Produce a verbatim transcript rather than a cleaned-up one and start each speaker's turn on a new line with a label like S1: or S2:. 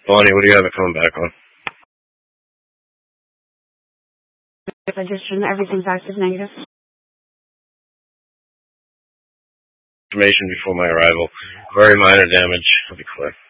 S1: Bonnie, what do you have it coming back on?
S2: Addition, everything's active negative.
S1: Information before my arrival. Very minor damage. I'll be clear.